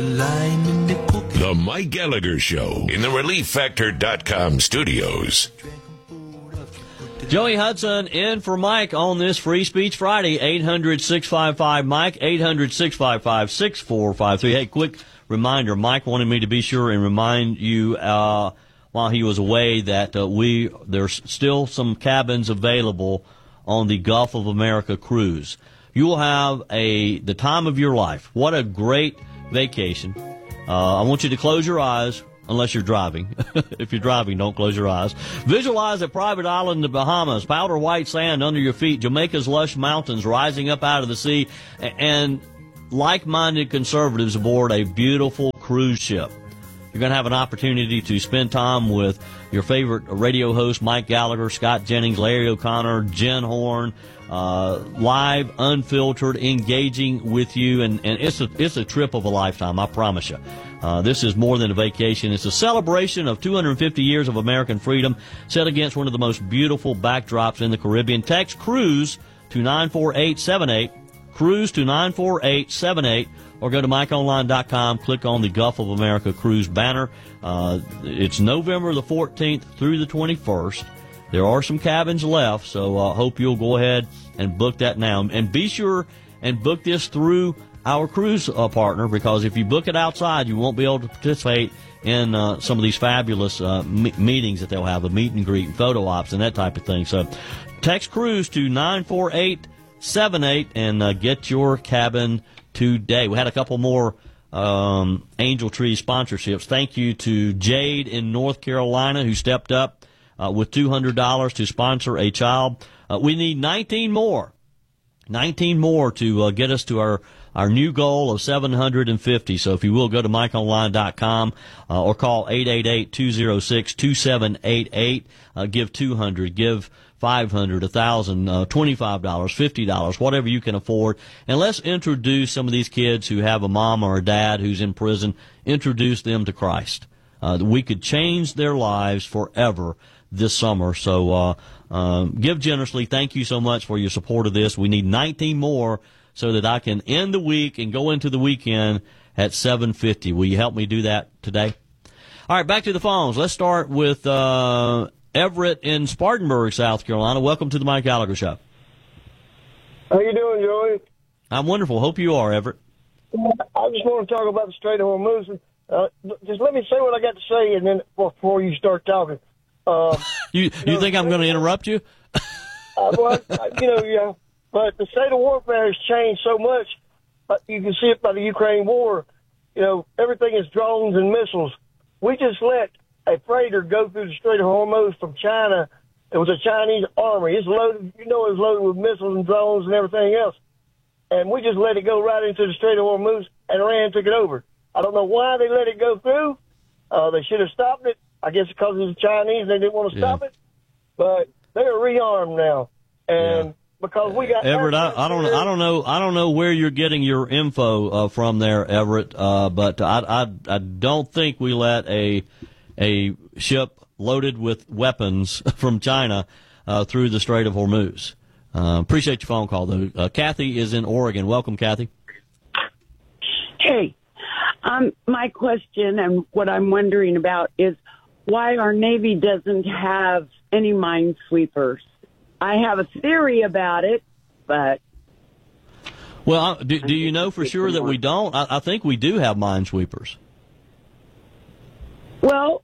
The Mike Gallagher Show in the ReliefFactor.com studios. Joey Hudson in for Mike on this Free Speech Friday, 800-655-MIKE, 800-655-6453. Hey, quick reminder, Mike wanted me to be sure and remind you while he was away that there's still some cabins available on the Gulf of America cruise. You will have the time of your life. What a great vacation. I want you to close your eyes, unless you're driving. If you're driving, don't close your eyes. Visualize a private island in the Bahamas, powder white sand under your feet, Jamaica's lush mountains rising up out of the sea, and like-minded conservatives aboard a beautiful cruise ship. You're going to have an opportunity to spend time with your favorite radio host, Mike Gallagher, Scott Jennings, Larry O'Connor, Jen Horn, live, unfiltered, engaging with you, and it's a trip of a lifetime, I promise you. This is more than a vacation. It's a celebration of 250 years of American freedom set against one of the most beautiful backdrops in the Caribbean. Text CRUISE to 94878, CRUISE to 94878, or go to MikeOnline.com, click on the Gulf of America Cruise banner. It's November the 14th through the 21st. There are some cabins left, so hope you'll go ahead and book that now. And be sure and book this through our cruise partner, because if you book it outside, you won't be able to participate in some of these fabulous meetings that they'll have, a meet and greet and photo ops and that type of thing. So text CRUISE to 94878 and get your cabin today. We had a couple more Angel Tree sponsorships. Thank you to Jade in North Carolina, who stepped up with $200 to sponsor a child. We need 19 more to get us to our new goal of 750. So if you will, go to MikeOnline.com or call 888-206-2788. Give $200, give $500, $1,000, $25, $50, whatever you can afford. And let's introduce some of these kids who have a mom or a dad who's in prison. Introduce them to Christ. We could change their lives forever this summer. So give generously. Thank you so much for your support of this. We need 19 more so that I can end the week and go into the weekend at 750. Will you help me do that today? All right, back to the phones. Let's start with Everett in Spartanburg, South Carolina. Welcome to the Mike Gallagher Show. How you doing, Joey? I'm wonderful. Hope you are, Everett. I just want to talk about the Strait of Hormuz. Just let me say what I got to say, and then before you start talking. You think I'm going to interrupt you? Yeah. But the state of warfare has changed so much. You can see it by the Ukraine war. Everything is drones and missiles. We just let a freighter go through the Strait of Hormuz from China. It was a Chinese army. It's loaded. It was loaded with missiles and drones and everything else. And we just let it go right into the Strait of Hormuz, and Iran took it over. I don't know why they let it go through. They should have stopped it. I guess because it was Chinese, they didn't want to stop it. But they're rearmed now, and because we got Everett, I don't know where you're getting your info from there, Everett. But I don't think we let a ship loaded with weapons from China through the Strait of Hormuz. Appreciate your phone call, though. Kathy is in Oregon. Welcome, Kathy. Hey, my question and what I'm wondering about is why our Navy doesn't have any minesweepers. I have a theory about it, but... Well, do you know for sure that we don't? I think we do have minesweepers. Well,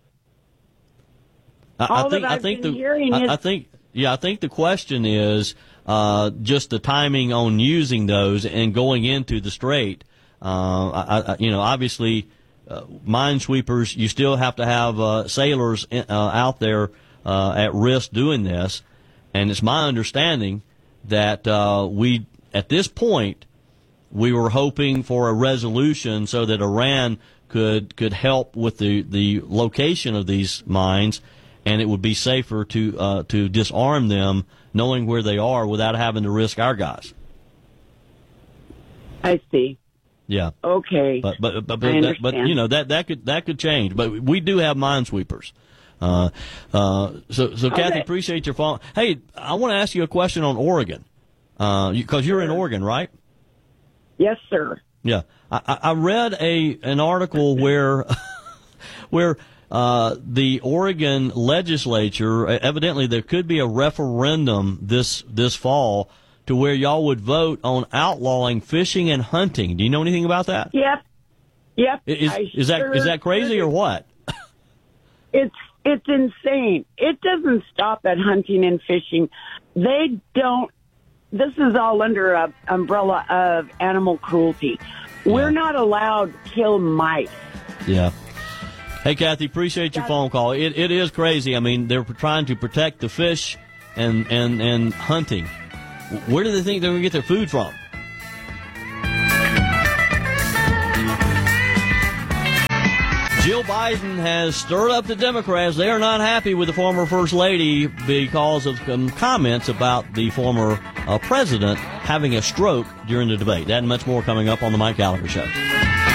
I think the question is just the timing on using those and going into the strait. Obviously, minesweepers, you still have to have sailors out there at risk doing this. And it's my understanding that at this point, we were hoping for a resolution so that Iran could help with the location of these mines, and it would be safer to disarm them, knowing where they are without having to risk our guys. I see. Yeah. Okay. But that could change. But we do have minesweepers. So Kathy, appreciate your phone. Hey, I want to ask you a question on Oregon, because you're in Oregon, right? Yes, sir. Yeah, I read an article where the Oregon legislature, evidently there could be a referendum this fall to where y'all would vote on outlawing fishing and hunting. Do you know anything about that? Yep. Is that crazy or what? It's insane. It doesn't stop at hunting and fishing. They don't. This is all under an umbrella of animal cruelty. We're not allowed to kill mice. Yeah. Hey, Kathy, appreciate your phone call. It is crazy. I mean, they're trying to protect the fish and hunting. Where do they think they're going to get their food from? Jill Biden has stirred up the Democrats. They are not happy with the former First Lady because of some comments about the former president having a stroke during the debate. That and much more coming up on the Mike Gallagher Show.